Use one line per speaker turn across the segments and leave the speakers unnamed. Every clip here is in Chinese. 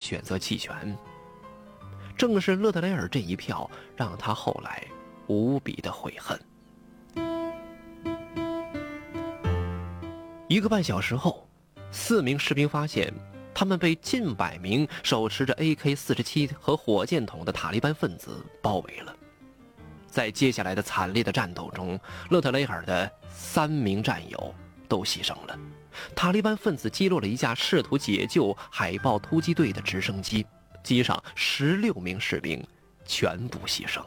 选择弃权。正是勒特雷尔这一票，让他后来无比的悔恨。1个半小时后，4名士兵发现他们被近百名手持着 AK-47和火箭筒的塔利班分子包围了。在接下来的惨烈的战斗中，勒特雷尔的3名战友都牺牲了。塔利班分子击落了一架试图解救海豹突击队的直升机，机上16名士兵全部牺牲。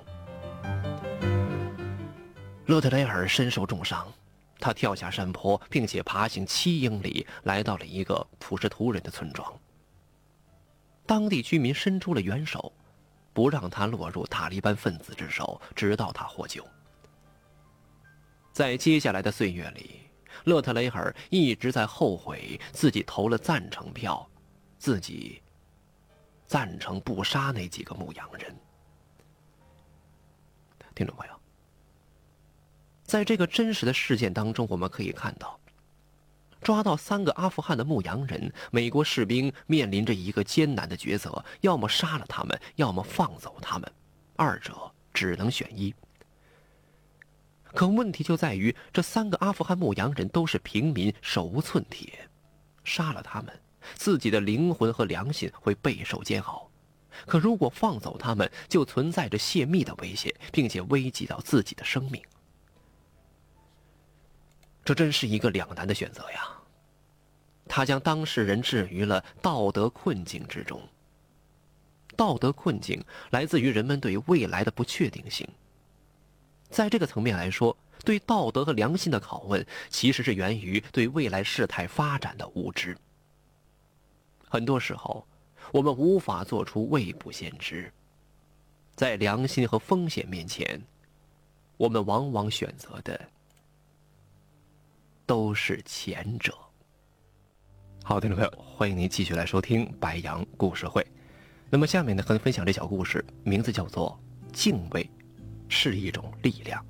勒特雷尔身受重伤，他跳下山坡，并且爬行7英里，来到了一个普什图人的村庄。当地居民伸出了援手，不让他落入塔利班分子之手，直到他获救。在接下来的岁月里，勒特雷尔一直在后悔自己投了赞成票，自己赞成不杀那几个牧羊人。听众朋友，在这个真实的事件当中，我们可以看到，抓到3个阿富汗的牧羊人，美国士兵面临着一个艰难的抉择，要么杀了他们，要么放走他们，二者只能选一。可问题就在于，这3个阿富汗牧羊人都是平民，手无寸铁，杀了他们，自己的灵魂和良心会备受煎熬。可如果放走他们，就存在着泄密的危险，并且危及到自己的生命。这真是一个两难的选择呀！他将当事人置于了道德困境之中。道德困境来自于人们对未来的不确定性。在这个层面来说，对道德和良心的拷问，其实是源于对未来事态发展的无知。很多时候，我们无法做出未卜先知。在良心和风险面前，我们往往选择的都是前者。好，听众朋友，欢迎您继续来收听白羊故事会。那么下面呢，和您分享这小故事，名字叫做敬畏是一种力量。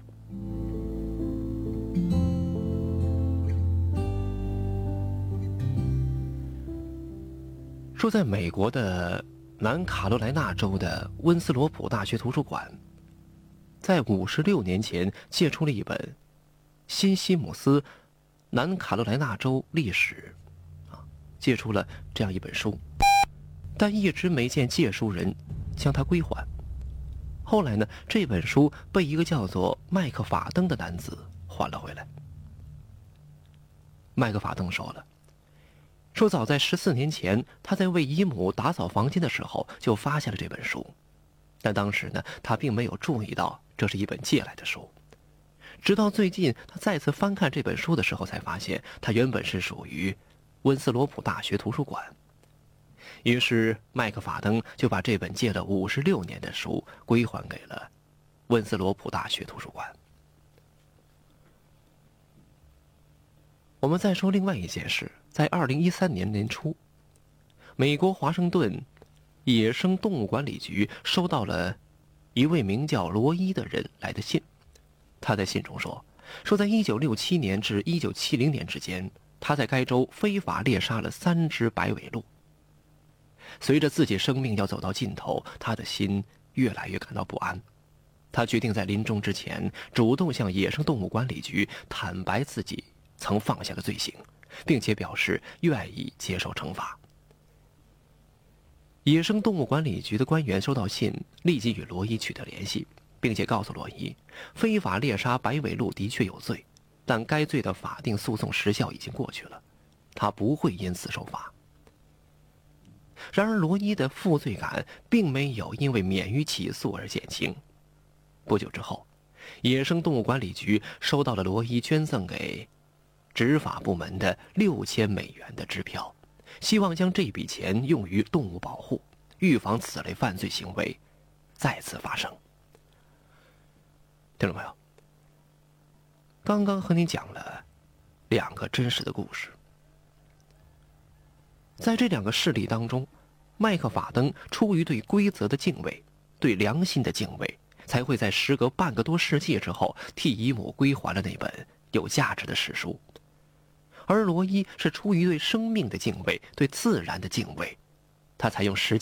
住在美国的南卡罗来纳州的温斯罗普大学图书馆，在56年前借出了一本新西姆斯南卡罗来纳州历史，借出了这样一本书，但一直没见借书人将它归还。后来呢，这本书被一个叫做麦克法登的男子还了回来。麦克法登说早在14年前，他在为姨母打扫房间的时候就发现了这本书，但当时呢，他并没有注意到这是一本借来的书。直到最近他再次翻看这本书的时候，才发现它原本是属于温斯罗普大学图书馆。于是麦克法登就把这本借了56年的书归还给了温斯罗普大学图书馆。我们再说另外一件事，在2013年年初，美国华盛顿野生动物管理局收到了一位名叫罗伊的人来的信。他在信中说在1967年至1970年之间，他在该州非法猎杀了3只白尾鹿。随着自己生命要走到尽头，他的心越来越感到不安。他决定在临终之前主动向野生动物管理局坦白自己曾放下了罪行，并且表示愿意接受惩罚。野生动物管理局的官员收到信，立即与罗伊取得联系，并且告诉罗伊，非法猎杀白尾鹿的确有罪，但该罪的法定诉讼时效已经过去了，他不会因此受罚。然而罗伊的负罪感并没有因为免于起诉而减轻。不久之后，野生动物管理局收到了罗伊捐赠给执法部门的$6000的支票，希望将这笔钱用于动物保护，预防此类犯罪行为再次发生。听众朋友，刚刚和你讲了2个真实的故事。在这2个事例当中，麦克法登出于对规则的敬畏，对良心的敬畏，才会在时隔半个多世纪之后替姨母归还了那本有价值的史书。而罗伊是出于对生命的敬畏，对自然的敬畏，他才用实际